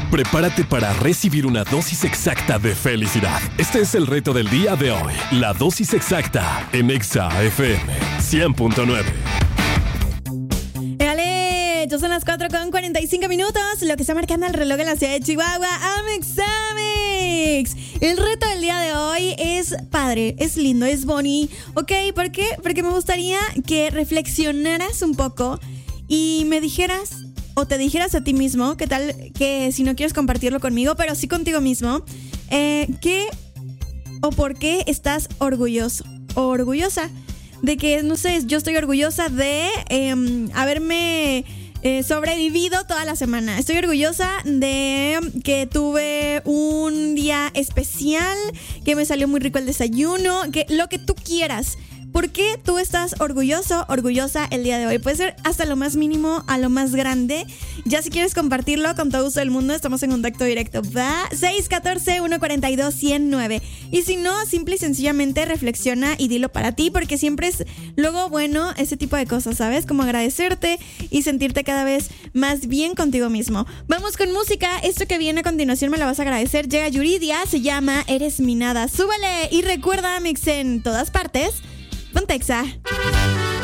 Prepárate para recibir una dosis exacta de felicidad. Este es el reto del día de hoy. La dosis exacta en Exa FM 100.9. Ya son las 4:45, lo que está marcando el reloj en la ciudad de Chihuahua. Amix. El reto del día de hoy es padre, es lindo, es bonito. ¿Ok? ¿Por qué? Porque me gustaría que reflexionaras un poco y me dijeras, o te dijeras a ti mismo, qué tal que si no quieres compartirlo conmigo, pero sí contigo mismo, ¿qué o por qué estás orgulloso o orgullosa? De que, no sé, yo estoy orgullosa de haberme sobrevivido toda la semana. Estoy orgullosa de que tuve un día especial, que me salió muy rico el desayuno, que lo que tú quieras. ¿Por qué tú estás orgulloso, orgullosa el día de hoy? Puede ser hasta lo más mínimo a lo más grande. Ya si quieres compartirlo con todo gusto del mundo, estamos en contacto directo. Va 614-142-109. Y si no, simple y sencillamente reflexiona y dilo para ti, porque siempre es luego bueno ese tipo de cosas, ¿sabes? Como agradecerte y sentirte cada vez más bien contigo mismo. Vamos con música. Esto que viene a continuación me lo vas a agradecer. Llega Yuridia, se llama Eres mi nada. Súbele y recuerda, Mix en todas partes. Ponte Exa.